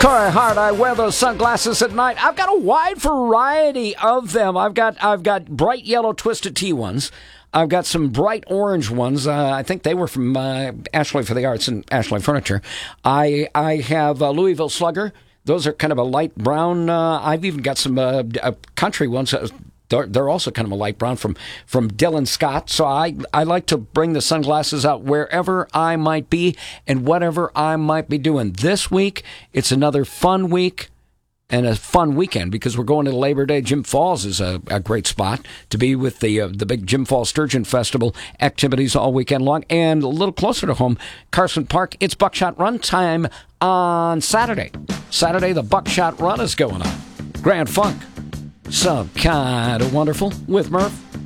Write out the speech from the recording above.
Corey Hart, I wear those sunglasses at night. I've got a wide variety of them. I've got bright yellow Twisted Tea ones. I've got some bright orange ones. I think they were from Ashley for the Arts and Ashley Furniture. I have Louisville Slugger. Those are kind of a light brown. I've even got some country ones. They're also kind of a light brown from Dylan Scott. So I like to bring the sunglasses out wherever I might be and whatever I might be doing. This week, it's another fun week and a fun weekend because we're going to Labor Day. Jim Falls is a great spot to be with the big Jim Falls Sturgeon Festival activities all weekend long. And a little closer to home, Carson Park, it's Buckshot Run time on Saturday. Saturday, the Buckshot Run is going on. Grand Funk. Some kind of wonderful with Murph.